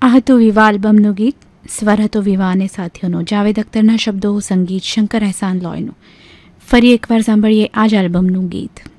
આ હતું વિવાહ આલ્બમનું ગીત. સ્વર હતો વિવાહ અને સાથીઓનો. જાવેદ અખ્તરના શબ્દો, સંગીત શંકર એહસાન લોયનું. ફરી એકવાર સાંભળીએ આ જ આલ્બમનું ગીત.